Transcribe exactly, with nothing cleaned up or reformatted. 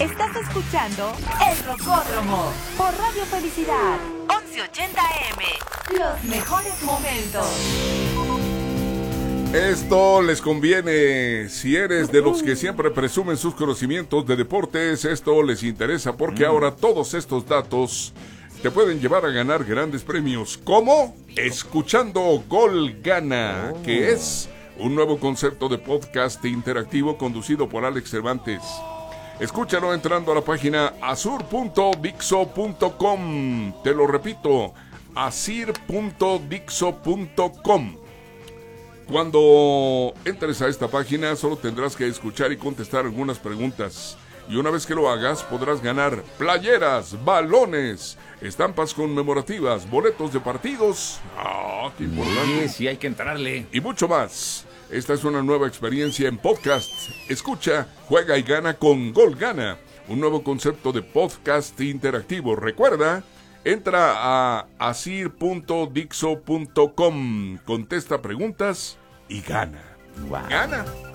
Estás escuchando El Rocódromo por Radio Felicidad once ochenta A M. Los mejores momentos. Esto les conviene. Si eres de los que siempre presumen sus conocimientos de deportes, esto les interesa porque ahora todos estos datos te pueden llevar a ganar grandes premios. ¿Cómo? Escuchando Gol Gana, que es un nuevo concepto de podcast interactivo conducido por Alex Cervantes. Escúchalo entrando a la página azur punto dixo punto com. Te lo repito, azur punto dixo punto com. Cuando entres a esta página solo tendrás que escuchar y contestar algunas preguntas. Y una vez que lo hagas podrás ganar playeras, balones, estampas conmemorativas, boletos de partidos. ¡Ah, qué importante! Sí, sí, hay que entrarle. Y mucho más. Esta es una nueva experiencia en podcast. Escucha, juega y gana con Gol Gana. Un nuevo concepto de podcast interactivo. Recuerda, entra a azur punto dixo punto com, contesta preguntas y gana. Wow. ¡Gana!